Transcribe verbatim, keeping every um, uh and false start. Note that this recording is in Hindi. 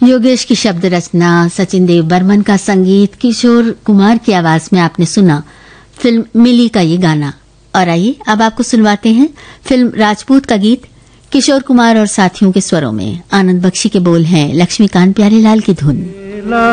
योगेश की शब्द रचना, सचिन देव बर्मन का संगीत, किशोर कुमार की आवाज में आपने सुना फिल्म मिली का ये गाना। और आइए अब आपको सुनवाते हैं फिल्म राजपूत का गीत किशोर कुमार और साथियों के स्वरों में। आनंद बख्शी के बोल हैं, लक्ष्मीकांत प्यारेलाल की धुन।